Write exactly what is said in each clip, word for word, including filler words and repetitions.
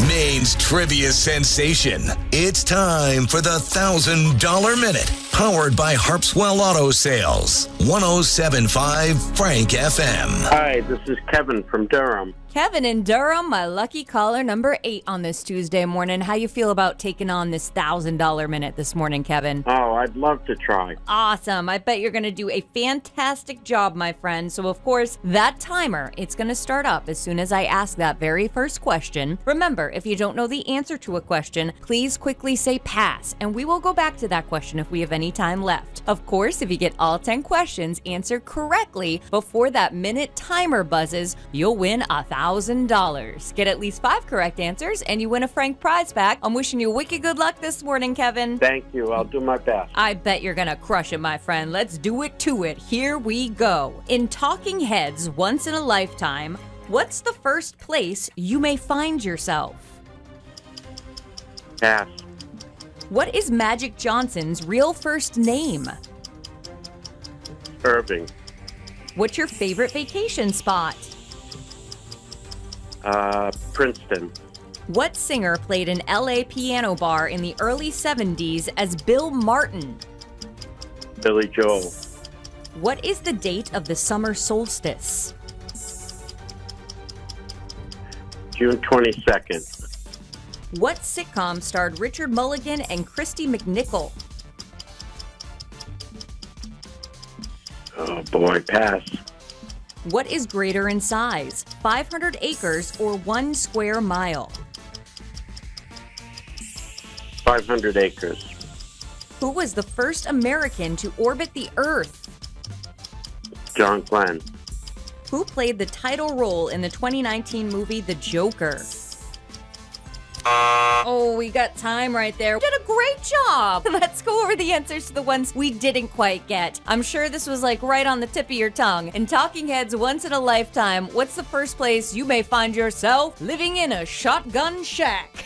Maine's trivia sensation. It's time for the one thousand dollars Minute, powered by Harpswell Auto Sales. one oh seven point five Frank F M. Hi, this is Kevin from Durham. Kevin in Durham, my lucky caller number eight on this Tuesday morning. How you feel about taking on this one thousand dollars Minute this morning, Kevin? Oh, I'd love to try. Awesome. I bet you're going to do a fantastic job, my friend. So, of course, that timer, it's going to start up as soon as I ask that very first question. Remember, if you don't know the answer to a question, please quickly say pass, and we will go back to that question if we have any time left. Of course, if you get all ten questions answered correctly before that minute timer buzzes, you'll win a one thousand dollars. Get at least five correct answers, and you win a Frank prize pack. I'm wishing you wicked good luck this morning, Kevin. Thank you. I'll do my best. I bet you're going to crush it, my friend. Let's do it to it. Here we go. In Talking Heads Once in a Lifetime, what's the first place you may find yourself? Pass. What is Magic Johnson's real first name? Irving. What's your favorite vacation spot? Uh, Princeton. What singer played an L A piano bar in the early seventies as Bill Martin? Billy Joel. What is the date of the summer solstice? June twenty-second. What sitcom starred Richard Mulligan and Christy McNichol? Oh, boy, pass. What is greater in size, five hundred acres or one square mile? five hundred acres. Who was the first American to orbit the Earth? John Glenn. Who played the title role in the twenty nineteen movie The Joker? Oh, we got time right there. Did a great job. Let's go over the answers to the ones we didn't quite get. I'm sure this was like right on the tip of your tongue. In Talking Heads Once in a Lifetime, what's the first place you may find yourself? Living in a shotgun shack.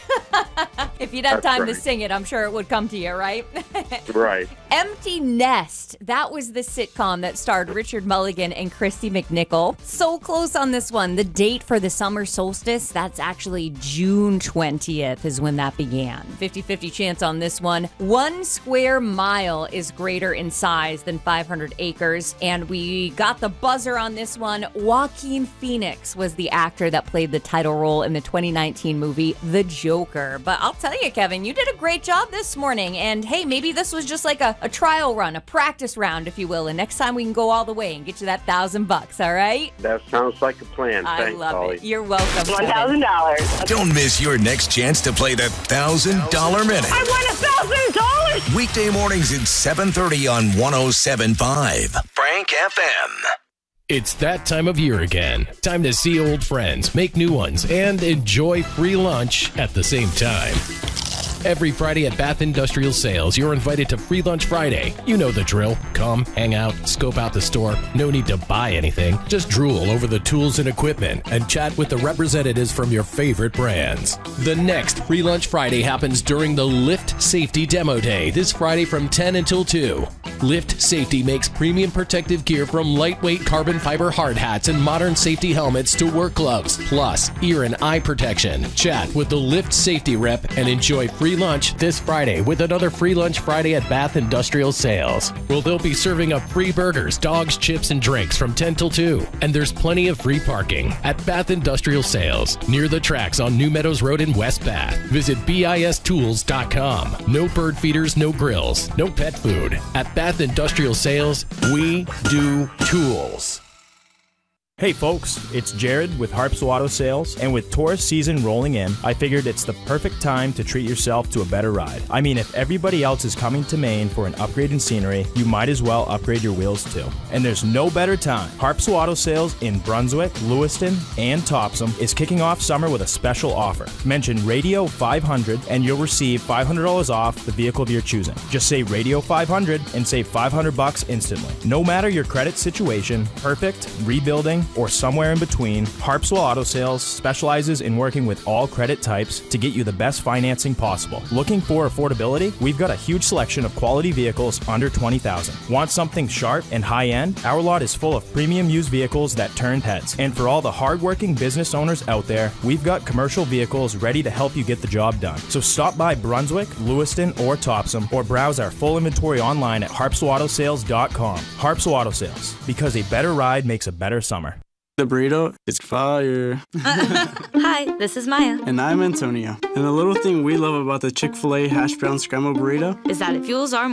If you'd have That's time right. to sing it, I'm sure it would come to you, right? Right. Empty Nest. That was the sitcom that starred Richard Mulligan and Christy McNichol. So close on this one. The date for the summer solstice, that's actually June twentieth is when that began. fifty-fifty chance on this one. One square mile is greater in size than five hundred acres. And we got the buzzer on this one. Joaquin Phoenix was the actor that played the title role in the twenty nineteen movie The Joker. But I'll tell you, Kevin, you did a great job this morning. And hey, maybe this was just like a, a trial run, a practice round, if you will. And next time we can go all the way and get you that thousand bucks, all right? That sounds like a plan. I Thanks, love Holly. it. You're welcome. one thousand dollars. Don't miss your next chance to play the one thousand dollars Minute. I won a thousand dollars! Weekday mornings at seven thirty on one oh seven point five Frank F M. It's that time of year again. Time to see old friends, make new ones, and enjoy free lunch at the same time. Every Friday at Bath Industrial Sales, you're invited to Free Lunch Friday. You know the drill. Come, hang out, scope out the store. No need to buy anything. Just drool over the tools and equipment and chat with the representatives from your favorite brands. The next Free Lunch Friday happens during the Lift Safety Demo Day this Friday from ten until two. Lift Safety makes premium protective gear from lightweight carbon fiber hard hats and modern safety helmets to work gloves, plus ear and eye protection. Chat with the Lift Safety rep and enjoy free lunch this Friday with another Free Lunch Friday at Bath Industrial Sales. Well, they'll be serving up free burgers, dogs, chips, and drinks from ten till two. And there's plenty of free parking at Bath Industrial Sales, near the tracks on New Meadows Road in West Bath. Visit B I S tools dot com. No bird feeders, no grills, no pet food. At Bath Industrial Sales, we do tools. Hey folks, it's Jared with Harpswell Auto Sales, and with tourist season rolling in, I figured it's the perfect time to treat yourself to a better ride. I mean, if everybody else is coming to Maine for an upgrade in scenery, you might as well upgrade your wheels too. And there's no better time. Harpswell Auto Sales in Brunswick, Lewiston, and Topsom is kicking off summer with a special offer. Mention Radio five hundred and you'll receive five hundred dollars off the vehicle of your choosing. Just say Radio five hundred and save five hundred bucks instantly. No matter your credit situation, perfect, rebuilding, or somewhere in between, Harpswell Auto Sales specializes in working with all credit types to get you the best financing possible. Looking for affordability? We've got a huge selection of quality vehicles under twenty thousand dollars. Want something sharp and high-end? Our lot is full of premium used vehicles that turned heads. And for all the hardworking business owners out there, we've got commercial vehicles ready to help you get the job done. So stop by Brunswick, Lewiston, or Topsom, or browse our full inventory online at harpswell auto sales dot com. Harpswell Auto Sales, because a better ride makes a better summer. The burrito is fire. Hi, this is Maya. And I'm Antonio. And the little thing we love about the Chick-fil-A hash brown scrambled burrito is that it fuels our